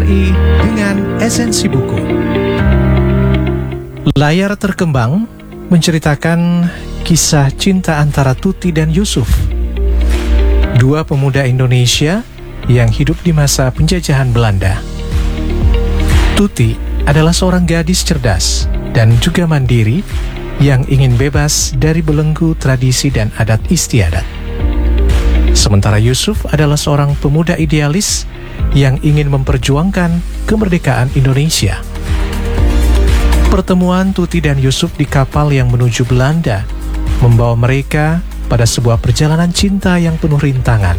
RRI dengan esensi buku. Layar Terkembang menceritakan kisah cinta antara Tuti dan Yusuf, dua pemuda Indonesia yang hidup di masa penjajahan Belanda. Tuti adalah seorang gadis cerdas dan juga mandiri yang ingin bebas dari belenggu tradisi dan adat istiadat. Sementara Yusuf adalah seorang pemuda idealis yang ingin memperjuangkan kemerdekaan Indonesia. Pertemuan Tuti dan Yusuf di kapal yang menuju Belanda membawa mereka pada sebuah perjalanan cinta yang penuh rintangan.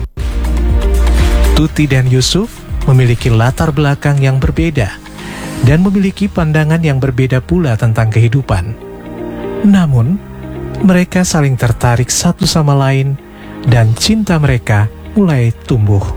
Tuti dan Yusuf memiliki latar belakang yang berbeda dan memiliki pandangan yang berbeda pula tentang kehidupan. Namun, mereka saling tertarik satu sama lain dan cinta mereka mulai tumbuh.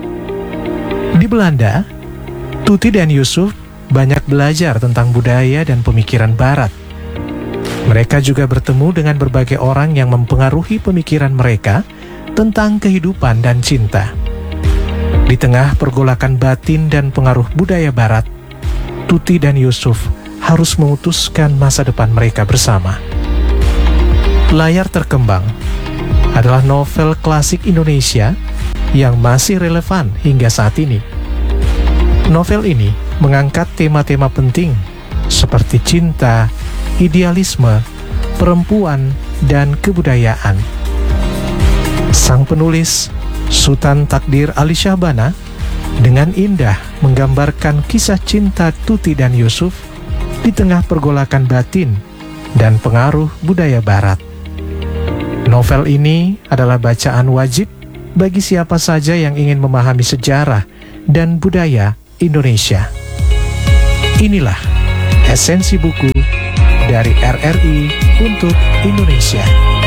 Di Belanda, Tuti dan Yusuf banyak belajar tentang budaya dan pemikiran Barat. Mereka juga bertemu dengan berbagai orang yang mempengaruhi pemikiran mereka tentang kehidupan dan cinta. Di tengah pergolakan batin dan pengaruh budaya Barat, Tuti dan Yusuf harus memutuskan masa depan mereka bersama. Layar Terkembang adalah novel klasik Indonesia yang masih relevan hingga saat ini. Novel ini mengangkat tema-tema penting seperti cinta, idealisme, perempuan, dan kebudayaan. Sang penulis, Sultan Takdir Ali Syahbana, dengan indah menggambarkan kisah cinta Tuti dan Yusuf di tengah pergolakan batin dan pengaruh budaya Barat. Novel ini adalah bacaan wajib bagi siapa saja yang ingin memahami sejarah dan budaya Indonesia. Inilah esensi buku dari RRI untuk Indonesia.